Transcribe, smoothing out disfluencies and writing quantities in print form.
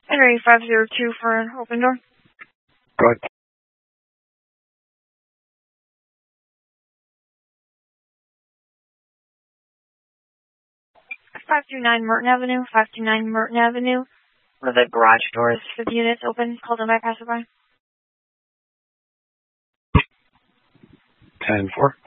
Henry 502 for an open door. Go ahead. 529 Merton Avenue, 529 Merton Avenue, where the garage doors for the units open, called in by passerby. 10-4.